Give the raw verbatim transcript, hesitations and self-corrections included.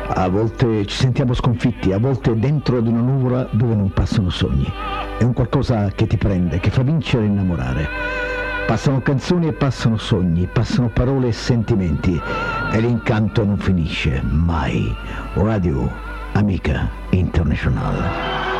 A volte ci sentiamo sconfitti, a volte dentro ad una nuvola dove non passano sogni. È un qualcosa che ti prende, che fa vincere e innamorare. Passano canzoni e passano sogni, passano parole e sentimenti, e l'incanto non finisce mai. Radio Amica Internazionale.